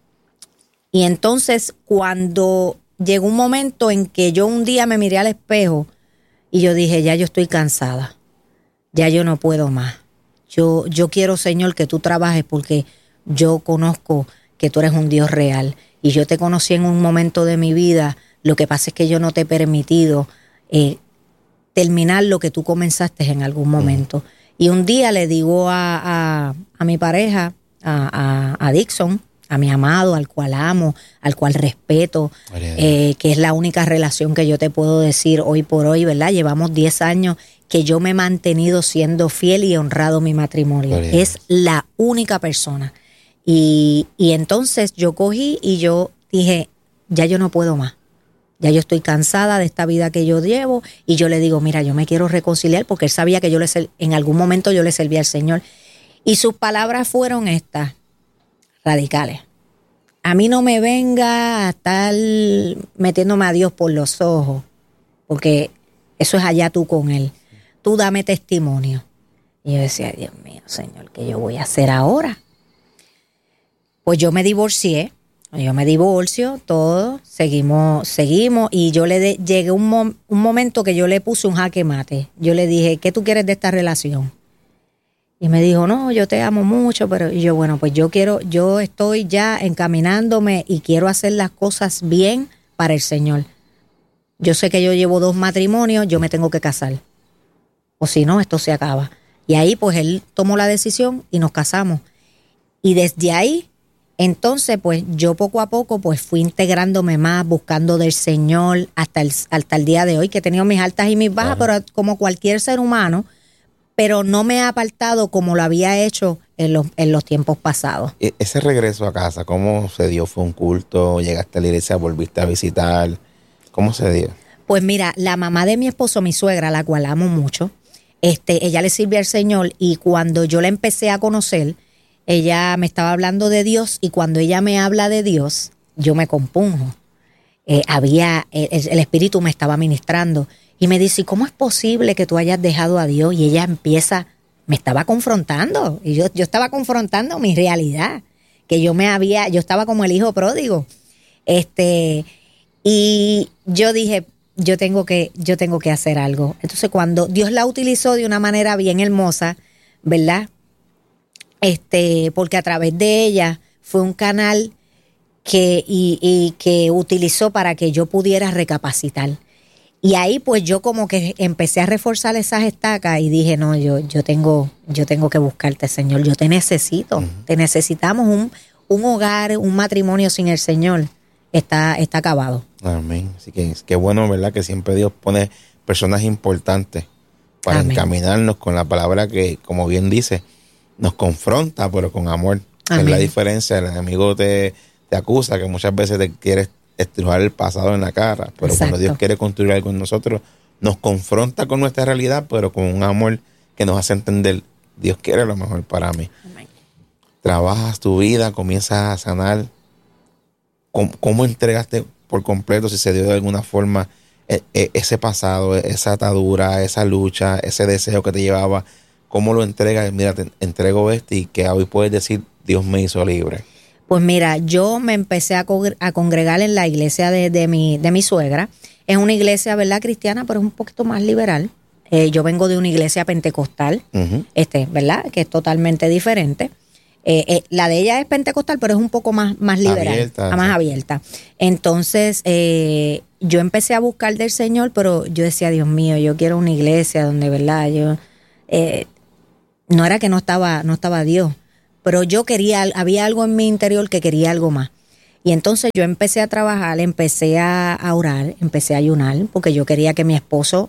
Y entonces cuando llegó un momento en que yo un día me miré al espejo y yo dije, ya yo estoy cansada, ya yo no puedo más. Yo, yo quiero, Señor, que tú trabajes, porque yo conozco que tú eres un Dios real. Y yo te conocí en un momento de mi vida, lo que pasa es que yo no te he permitido eh, terminar lo que tú comenzaste en algún momento. Uh-huh. Y un día le digo a, a, a mi pareja, a, a, a Dixon, a mi amado, al cual amo, al cual respeto, eh, que es la única relación que yo te puedo decir hoy por hoy, ¿verdad? Llevamos diez años que yo me he mantenido siendo fiel y honrado mi matrimonio. Es la única persona. Y, y entonces yo cogí y yo dije, ya yo no puedo más. Ya yo estoy cansada de esta vida que yo llevo, y yo le digo, mira, yo me quiero reconciliar, porque él sabía que yo le en algún momento yo le servía al Señor. Y sus palabras fueron estas, radicales. A mí no me venga a estar metiéndome a Dios por los ojos, porque eso es allá tú con él. Tú dame testimonio. Y yo decía, Dios mío, Señor, ¿qué yo voy a hacer ahora? Pues yo me divorcié, yo me divorcio, todo, seguimos, seguimos, y yo le de, llegué un, mom, un momento que yo le puse un jaque mate. Yo le dije, ¿qué tú quieres de esta relación? Y me dijo, no, yo te amo mucho, pero y yo, bueno, pues yo quiero, yo estoy ya encaminándome y quiero hacer las cosas bien para el Señor. Yo sé que yo llevo dos matrimonios, yo me tengo que casar. O si no, esto se acaba. Y ahí pues él tomó la decisión y nos casamos. Y desde ahí, entonces pues yo poco a poco pues fui integrándome más, buscando del Señor hasta el, hasta el día de hoy, que he tenido mis altas y mis bajas, claro. Pero como cualquier ser humano, pero no me ha apartado como lo había hecho en los, en los tiempos pasados. Ese regreso a casa, ¿cómo se dio? ¿Fue un culto? ¿Llegaste a la iglesia? ¿Volviste a visitar? ¿Cómo se dio? Pues mira, la mamá de mi esposo, mi suegra, la cual amo mucho, este, ella le sirve al Señor, y cuando yo la empecé a conocer, ella me estaba hablando de Dios, y cuando ella me habla de Dios, yo me compunjo. Eh, había, el, el Espíritu me estaba ministrando. Y me dice, ¿cómo es posible que tú hayas dejado a Dios? Y ella empieza, me estaba confrontando. Y yo, yo estaba confrontando mi realidad. Que yo me había, yo estaba como el hijo pródigo. Este, y yo dije, yo tengo que, yo tengo que hacer algo. Entonces, cuando Dios la utilizó de una manera bien hermosa, ¿verdad? Este, porque a través de ella fue un canal que, y, y que utilizó para que yo pudiera recapacitar. Y ahí pues yo como que empecé a reforzar esas estacas y dije, no, yo, yo tengo, yo tengo que buscarte, Señor, yo te necesito, uh-huh. Te necesitamos. Un, un hogar, un matrimonio sin el Señor está, está acabado. Amén. Así que qué bueno, ¿verdad? Que siempre Dios pone personas importantes para Amén. Encaminarnos con la palabra que, como bien dice, nos confronta, pero con amor. Es la diferencia. El enemigo te, te acusa, que muchas veces te quieres estrujar el pasado en la cara, pero Exacto. Cuando Dios quiere construir algo en nosotros, nos confronta con nuestra realidad, pero con un amor que nos hace entender, Dios quiere lo mejor para mí. Amén. Trabajas tu vida, comienzas a sanar. ¿Cómo, cómo entregaste por completo, si se dio de alguna forma, ese pasado, esa atadura, esa lucha, ese deseo que te llevaba? ¿Cómo lo entregas? Mira, te entrego esto, y que hoy puedes decir, Dios me hizo libre. Pues mira, yo me empecé a, co- a congregar en la iglesia de, de, mi, de mi suegra. Es una iglesia, ¿verdad?, cristiana, pero es un poquito más liberal. Eh, yo vengo de una iglesia pentecostal, uh-huh. este, ¿verdad?, que es totalmente diferente. Eh, eh, la de ella es pentecostal, pero es un poco más, más liberal, abierta, más sí. abierta. Entonces, eh, yo empecé a buscar del Señor, pero yo decía, Dios mío, yo quiero una iglesia donde, ¿verdad?, yo... Eh, no era que no estaba, no estaba Dios, pero yo quería, había algo en mi interior que quería algo más. Y entonces yo empecé a trabajar, empecé a, a orar, empecé a ayunar, porque yo quería que mi esposo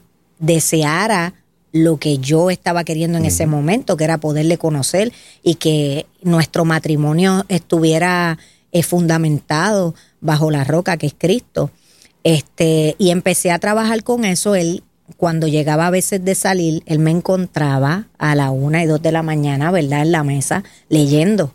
deseara lo que yo estaba queriendo en uh-huh. ese momento, que era poderle conocer y que nuestro matrimonio estuviera eh, fundamentado bajo la roca que es Cristo. Este, y empecé a trabajar con eso. Él, cuando llegaba a veces de salir, él me encontraba a la una y dos de la mañana, ¿verdad?, en la mesa, leyendo.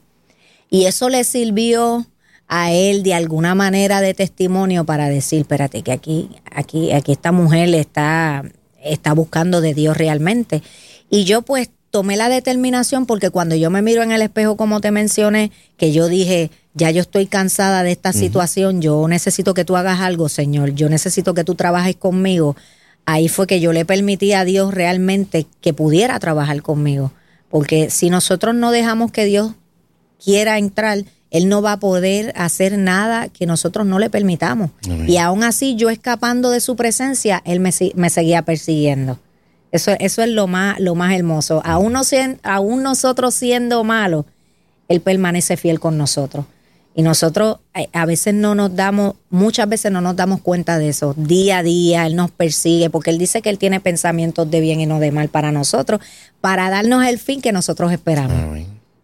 Y eso le sirvió a él de alguna manera de testimonio para decir, espérate, que aquí, aquí, aquí esta mujer está, está buscando de Dios realmente. Y yo pues tomé la determinación, porque cuando yo me miro en el espejo, como te mencioné, que yo dije, ya yo estoy cansada de esta uh-huh. situación, yo necesito que tú hagas algo, Señor, yo necesito que tú trabajes conmigo. Ahí fue que yo le permití a Dios realmente que pudiera trabajar conmigo. Porque si nosotros no dejamos que Dios quiera entrar, Él no va a poder hacer nada que nosotros no le permitamos. Amén. Y aún así, yo escapando de su presencia, Él me, me seguía persiguiendo. Eso, eso es lo más, lo más hermoso. Aún, no, aún nosotros siendo malos, Él permanece fiel con nosotros. Y nosotros a veces no nos damos, muchas veces no nos damos cuenta de eso. Día a día Él nos persigue, porque Él dice que Él tiene pensamientos de bien y no de mal para nosotros, para darnos el fin que nosotros esperamos. Amén.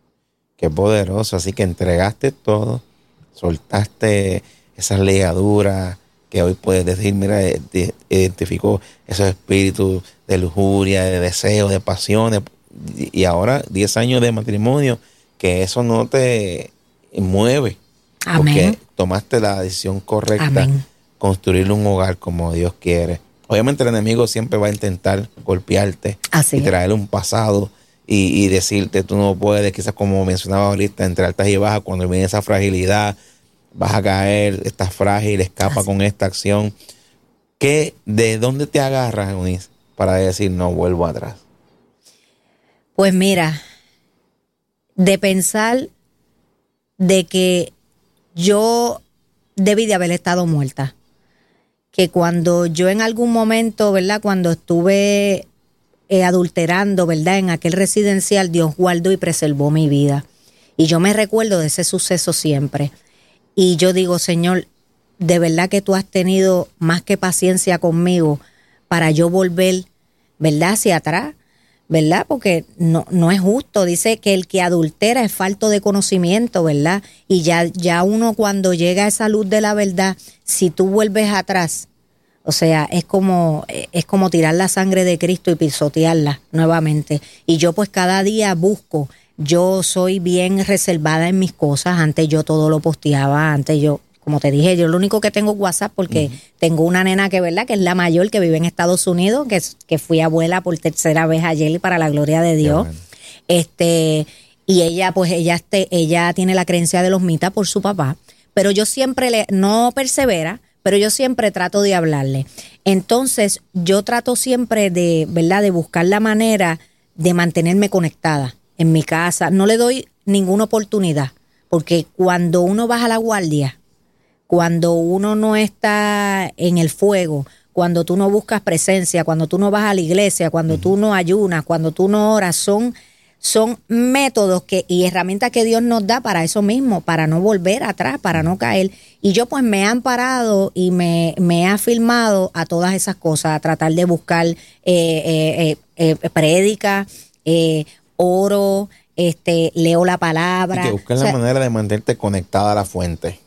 Qué poderoso. Así que entregaste todo, soltaste esas ligaduras que hoy puedes decir, mira, identificó esos espíritus de lujuria, de deseo, de pasiones. Y ahora diez años de matrimonio, que eso no te mueve. Amén. Porque tomaste la decisión correcta. Amén. Construir un hogar como Dios quiere. Obviamente el enemigo siempre va a intentar golpearte. Así y traerle un pasado y, y decirte tú no puedes, quizás como mencionaba ahorita, entre altas y bajas, cuando viene esa fragilidad, vas a caer, estás frágil, escapa Así. Con esta acción. ¿Qué, ¿De dónde te agarras, Eunice, para decir no vuelvo atrás? Pues mira, de pensar de que yo debí de haber estado muerta. Que cuando yo en algún momento, ¿verdad?, cuando estuve eh, adulterando, ¿verdad?, en aquel residencial, Dios guardó y preservó mi vida. Y yo me recuerdo de ese suceso siempre. Y yo digo, Señor, de verdad que tú has tenido más que paciencia conmigo para yo volver, ¿verdad?, hacia atrás. ¿Verdad? Porque no, no es justo. Dice que el que adultera es falto de conocimiento, ¿verdad? Y ya, ya uno cuando llega a esa luz de la verdad, si tú vuelves atrás, o sea, es como, es como tirar la sangre de Cristo y pisotearla nuevamente. Y yo pues cada día busco, yo soy bien reservada en mis cosas. Antes yo todo lo posteaba, antes yo... Como te dije, yo lo único que tengo es WhatsApp, porque uh-huh. tengo una nena que, ¿verdad?, que es la mayor, que vive en Estados Unidos, que, que fui abuela por tercera vez ayer, y para la gloria de Dios. Bueno. Este, y ella, pues, ella, este, ella tiene la creencia de los mitas por su papá, pero yo siempre le, no persevera, pero yo siempre trato de hablarle. Entonces, yo trato siempre de, ¿verdad?, de buscar la manera de mantenerme conectada en mi casa. No le doy ninguna oportunidad, porque cuando uno baja la guardia, cuando uno no está en el fuego, cuando tú no buscas presencia, cuando tú no vas a la iglesia, cuando uh-huh. tú no ayunas, cuando tú no oras, son, son métodos que, y herramientas que Dios nos da para eso mismo, para no volver atrás, para no caer. Y yo pues me he amparado y me, me he afirmado a todas esas cosas, a tratar de buscar eh, eh, eh, eh, prédica, eh, oro, este, leo la palabra. Y que buscas o sea, la manera de mantenerte conectada a la fuente.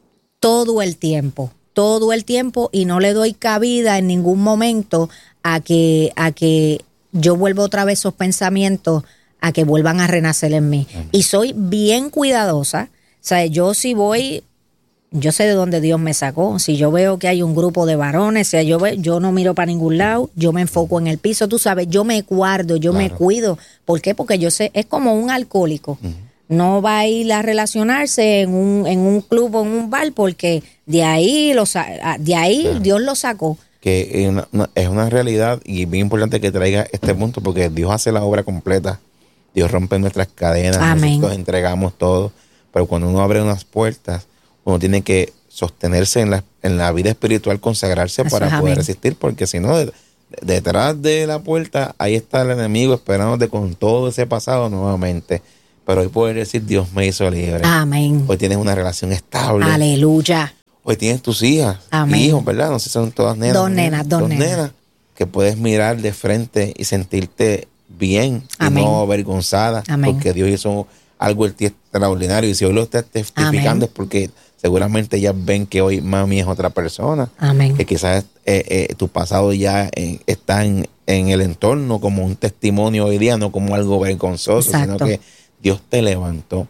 Todo el tiempo, todo el tiempo, y no le doy cabida en ningún momento a que, a que yo vuelva otra vez esos pensamientos a que vuelvan a renacer en mí. Amén. Y soy bien cuidadosa. O sea, yo si voy, yo sé de dónde Dios me sacó. Si yo veo que hay un grupo de varones, o sea, yo, ve, yo no miro para ningún lado, yo me enfoco en el piso, tú sabes, yo me guardo, yo claro. me cuido. ¿Por qué? Porque yo sé, es como un alcohólico. Uh-huh. no va a ir a relacionarse en un, en un club o en un bar porque de ahí, lo, de ahí claro. Dios lo sacó. Que es una, una, es una realidad y es bien importante que traiga este punto porque Dios hace la obra completa. Dios rompe nuestras cadenas, Amén. Nosotros entregamos todo, pero cuando uno abre unas puertas, uno tiene que sostenerse en la, en la vida espiritual, consagrarse Eso para poder amén. resistir, porque si no, de, de, detrás de la puerta, ahí está el enemigo esperándote con todo ese pasado nuevamente. Pero hoy puedes decir, Dios me hizo libre. Amén. Hoy tienes una relación estable. Aleluya. Hoy tienes tus hijas, amén. hijos, ¿verdad? No sé si son todas nenas. Dos nenas, dos, dos nenas. nenas. Que puedes mirar de frente y sentirte bien amén. Y no avergonzada. Amén. Porque Dios hizo algo extraordinario. Y si hoy lo estás testificando amén. Es porque seguramente ellas ven que hoy mami es otra persona. Amén. Que quizás eh, eh, tu pasado ya eh, está en, en el entorno como un testimonio hoy día, no como algo vergonzoso, Exacto. sino que Dios te levantó.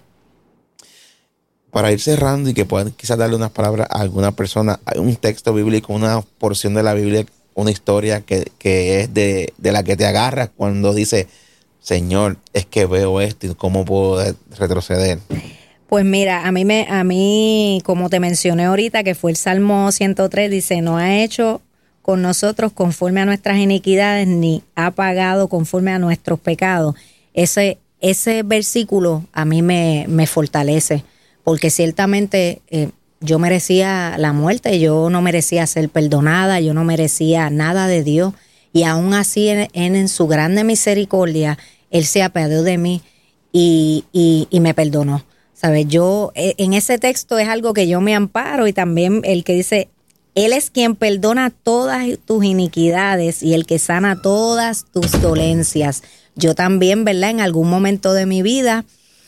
Para ir cerrando y que puedan quizás darle unas palabras a alguna persona, hay un texto bíblico, una porción de la Biblia, una historia que, que es de, de la que te agarras cuando dice, Señor, es que veo esto y cómo puedo retroceder. Pues mira, a mí, me, a mí, como te mencioné ahorita, que fue el Salmo ciento tres, dice, no ha hecho con nosotros conforme a nuestras iniquidades, ni ha pagado conforme a nuestros pecados. Ese, ese versículo a mí me, me fortalece, porque ciertamente eh, yo merecía la muerte, yo no merecía ser perdonada, yo no merecía nada de Dios, y aún así en, en, en su grande misericordia, Él se apiadó de mí y, y, y me perdonó. ¿Sabes? Yo, en ese texto es algo que yo me amparo, y también el que dice, Él es quien perdona todas tus iniquidades y el que sana todas tus dolencias. Yo también, ¿verdad? En algún momento de mi vida,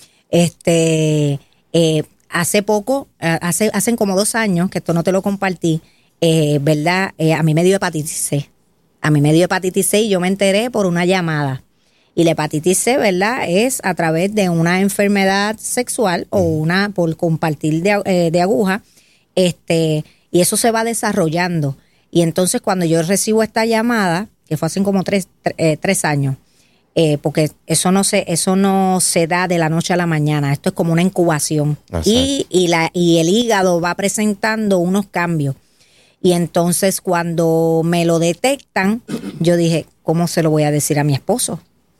este, eh, hace poco, hace, hacen como dos años, que esto no te lo compartí, eh, ¿verdad? Eh, a mí me dio hepatitis C. A mí me dio hepatitis C y yo me enteré por una llamada. Y la hepatitis C, ¿verdad?, es a través de una enfermedad sexual o una por compartir de, eh, de aguja, este, y eso se va desarrollando. Y entonces cuando yo recibo esta llamada, que fue hace como tres, eh, tres años, eh, porque eso no se, eso no se da de la noche a la mañana, esto es como una incubación. Y, y, la, y el hígado va presentando unos cambios. Y entonces cuando me lo detectan, yo dije, ¿cómo se lo voy a decir a mi esposo?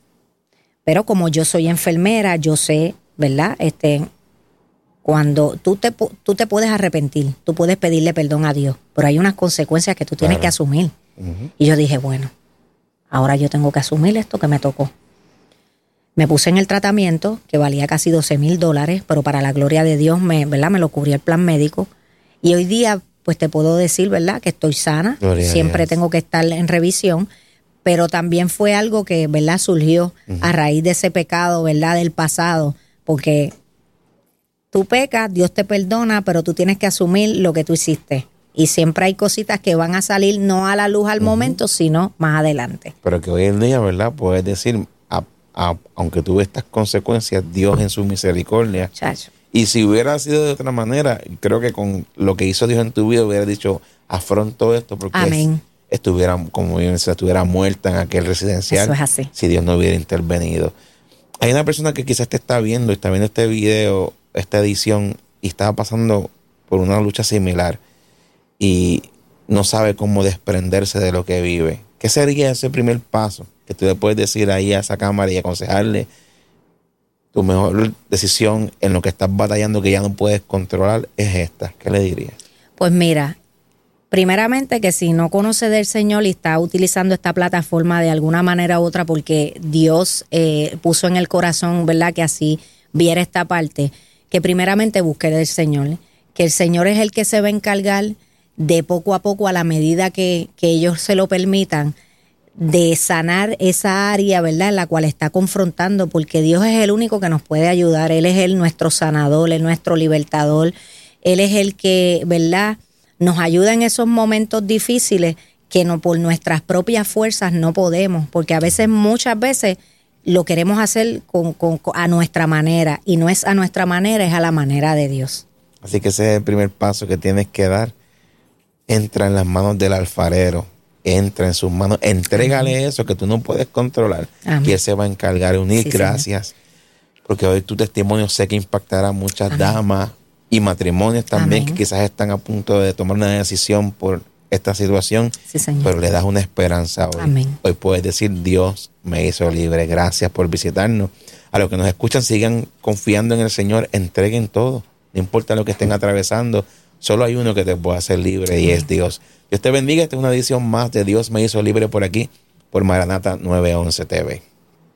Pero como yo soy enfermera, yo sé, ¿verdad? Este, cuando tú te, tú te puedes arrepentir, tú puedes pedirle perdón a Dios, pero hay unas consecuencias que tú tienes claro. que asumir. Uh-huh. Y yo dije, bueno, ahora yo tengo que asumir esto que me tocó. Me puse en el tratamiento, que valía casi doce mil dólares, pero para la gloria de Dios, me, ¿verdad? Me lo cubría el plan médico. Y hoy día, pues te puedo decir, ¿verdad?, que estoy sana. Gloria Siempre tengo que estar en revisión. Pero también fue algo que, ¿verdad?, surgió uh-huh. a raíz de ese pecado, ¿verdad?, del pasado, porque tú pecas, Dios te perdona, pero tú tienes que asumir lo que tú hiciste. Y siempre hay cositas que van a salir no a la luz al uh-huh. momento, sino más adelante. Pero que hoy en día, ¿verdad?, puedes decir, a, a, aunque tuve estas consecuencias, Dios en su misericordia. Chacho. Y si hubiera sido de otra manera, creo que con lo que hizo Dios en tu vida, hubiera dicho, afronto esto, porque Amén. Es, estuviera, como yo decía, estuviera muerta en aquel residencial. Eso es así. Si Dios no hubiera intervenido. Hay una persona que quizás te está viendo, está viendo este video, esta edición, y estaba pasando por una lucha similar y no sabe cómo desprenderse de lo que vive. ¿Qué sería ese primer paso que tú le puedes decir ahí a esa cámara y aconsejarle tu mejor decisión en lo que estás batallando que ya no puedes controlar es esta? ¿Qué le dirías? Pues mira, primeramente que si no conoce del Señor y está utilizando esta plataforma de alguna manera u otra porque Dios eh, puso en el corazón, ¿verdad?, que así viera esta parte, que primeramente busque del Señor, que el Señor es el que se va a encargar de poco a poco, a la medida que, que ellos se lo permitan, de sanar esa área, ¿verdad?, en la cual está confrontando, porque Dios es el único que nos puede ayudar. Él es el nuestro sanador, el nuestro libertador. Él es el que, ¿verdad?, nos ayuda en esos momentos difíciles que no por nuestras propias fuerzas no podemos, porque a veces, muchas veces, lo queremos hacer con, con, con, a nuestra manera, y no es a nuestra manera, es a la manera de Dios. Así que ese es el primer paso que tienes que dar. Entra en las manos del alfarero, entra en sus manos, entrégale Amén. Eso que tú no puedes controlar, Amén. Y Él se va a encargar de unir. Sí, gracias. Señor. porque hoy tu testimonio sé que impactará a muchas Amén. Damas y matrimonios también Amén. Que quizás están a punto de tomar una decisión por esta situación, sí, pero le das una esperanza hoy. Amén. Hoy puedes decir, Dios me hizo libre, gracias por visitarnos. A los que nos escuchan, sigan confiando en el Señor, entreguen todo, no importa lo que estén atravesando, solo hay uno que te puede hacer libre y es Dios. Dios te bendiga, esta es una edición más de Dios me hizo libre por aquí, por Maranata nueve once T V.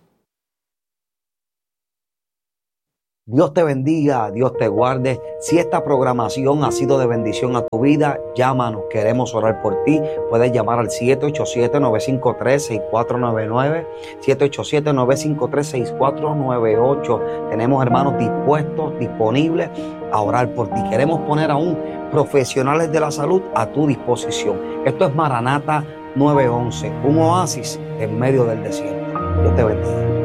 Dios te bendiga, Dios te guarde. Si esta programación ha sido de bendición a tu vida, llámanos, queremos orar por ti. Puedes llamar al siete ocho siete, nueve cinco tres, seis cuatro nueve nueve, siete ocho siete, nueve cinco tres, seis cuatro nueve ocho. Tenemos hermanos dispuestos, disponibles a orar por ti. Queremos poner aún profesionales de la salud a tu disposición. Esto es Maranata nueve once, un oasis en medio del desierto. Dios te bendiga.